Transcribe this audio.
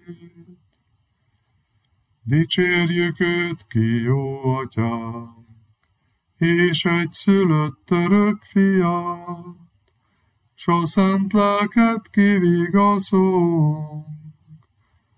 Dicsérjük őt ki, jó atyánk, és egyszülött örök fiát, s a szent lelket kivigaszol,